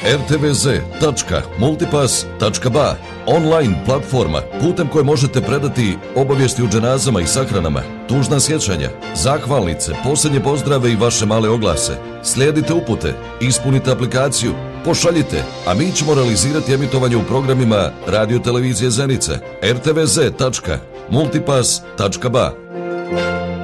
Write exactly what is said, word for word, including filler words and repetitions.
er te ve ze tačka multipass tačka ba, online platforma putem koje možete predati obavijesti o dženazama i sahranama, tužna sjećanja, zahvalnice, posljednje pozdrave i vaše male oglase. Slijedite upute, ispunite aplikaciju, pošaljite, a mi ćemo realizirati emitovanje u programima Radio Televizije Zenica, er te ve ze tačka multipass tačka ba.